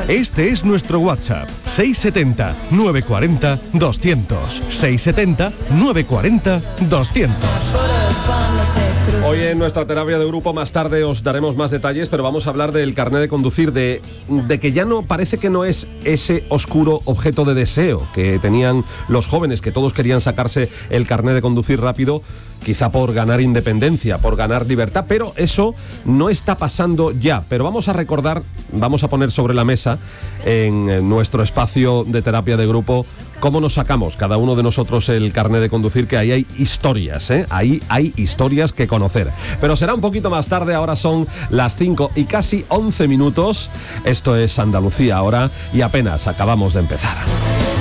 Este es nuestro WhatsApp, 670 940 200. 670 940 200. Hoy en nuestra terapia de grupo, más tarde os daremos más detalles, pero vamos a hablar del carné de conducir, de que ya no parece que no es ese oscuro objeto de deseo que tenían los jóvenes, que todos querían sacarse el carné de conducir rápido, quizá por ganar independencia, por ganar libertad, pero eso no está pasando ya. Pero vamos a recordar, vamos a poner sobre la mesa en nuestro espacio de terapia de grupo cómo nos sacamos cada uno de nosotros el carné de conducir, que ahí hay historias, ahí hay historias que conocer. Pero será un poquito más tarde, ahora son las 5 y casi 11 minutos. Esto es Andalucía ahora y apenas acabamos de empezar.